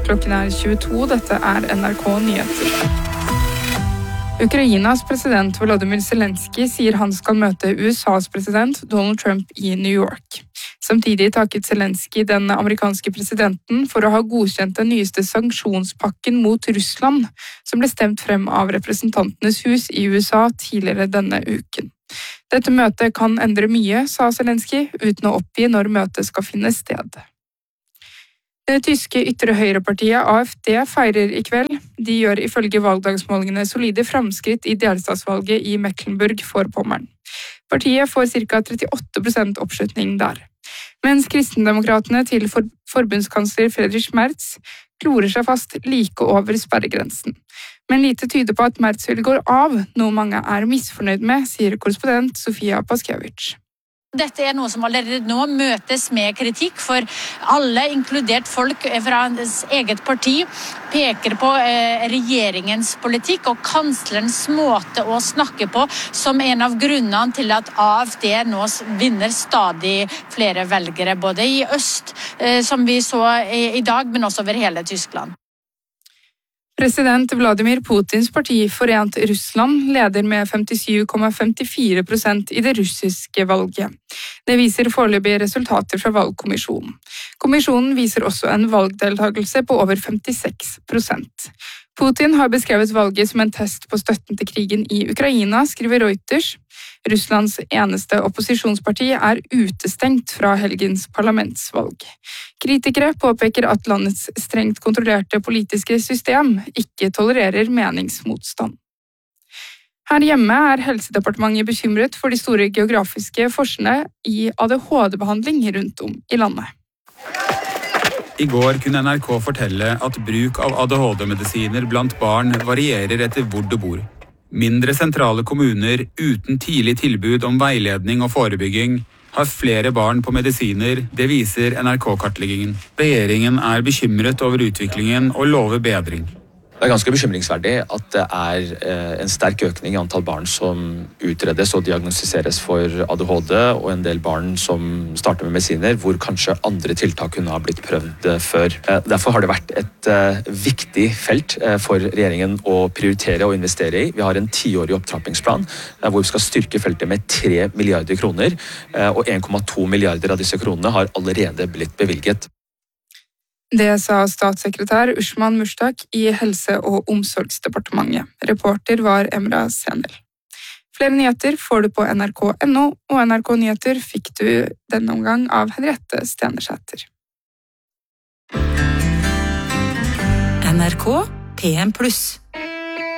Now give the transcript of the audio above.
klokken 22. Dette NRK Nyheter. Ukrainas president Volodymyr Zelensky sier han skal møte USAs president Donald Trump i New York. Samtidig takket Zelensky den amerikanske presidenten for å ha godkjent den nyeste sanksjonspakken mot Russland, som ble stemt frem av representantenes hus i USA tidligere denne uken. Dette møtet kan endre mye, sa Zelensky, uten å oppgi når møtet skal finne sted. Det tyske ytre høyrepartiet AfD feirer i kveld. De gjør ifølge valgdagsmålingene solide framskritt i delstatsvalget i Mecklenburg-Vorpommern. Partiet får ca. 38% oppslutning der. Mens kristendemokratene til forbundskansler Friedrich Merz klorer seg fast like over sperregrensen. Men lite tyder på at Merz vil gå av, noe mange er misfornøyd med, sier korrespondent Sofia Paskevich. Dette er noe som allerede nå møtes med kritikk, for alle, inkludert folk fra hans eget parti, peker på regjeringens politikk og kanslerens måte å snakke på som en av grunnene til at AfD nå vinner stadig flere velgere, både i øst, som vi så i dag, men også over hele Tyskland. President Vladimir Putins parti Forent Russland leder med 57,54% i det russiske valget. Det viser foreløpige resultater fra valgkommisjonen. Kommisjonen viser også en valgdeltakelse på over 56%. Putin har beskrevet valget som en test på støtten til krigen i Ukraina, skriver Reuters. Russlands eneste opposisjonsparti er utestengt fra helgens parlamentsvalg. Kritikere påpeker at landets strengt kontrollerte politiske system ikke tolererer meningsmotstand. Her hjemme er Helsedepartementet bekymret for de store geografiske forskjellene i ADHD-behandling rundt om i landet. I går kunne NRK fortelle at bruk av ADHD-medisiner blant barn varierer etter hvor du bor. Mindre sentrale kommuner uten tidlig tilbud om veiledning og forebygging har flere barn på medisiner, det viser NRK-kartleggingen. Regjeringen er bekymret over utviklingen og lover bedring. Det er ganske bekymringsverdig at det er en sterk økning i antall barn som utredes og diagnostiseres for ADHD, og en del barn som starter med medisiner, hvor kanskje andre tiltak kunne ha blitt prøvd før. Derfor har det vært et viktig felt for regjeringen å prioritere og investere i. Vi har en 10-årig opptrappingsplan hvor vi skal styrke feltet med 3 milliarder kroner, og 1,2 milliarder av disse kronene har allerede blitt bevilget. Det sa statssekretær Usman Mushtaq i Helse- og omsorgsdepartementet. Reporter var Emra Senel. Flere nyheter får du på nrk.no, og NRK Nyheter fikk du denne omgang av Henriette Stenersæter. NRK PM+.